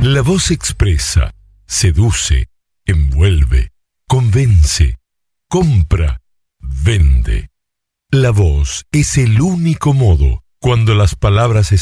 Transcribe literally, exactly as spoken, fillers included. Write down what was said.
La voz expresa, seduce, envuelve, convence, compra, vende. La voz es el único modo cuando las palabras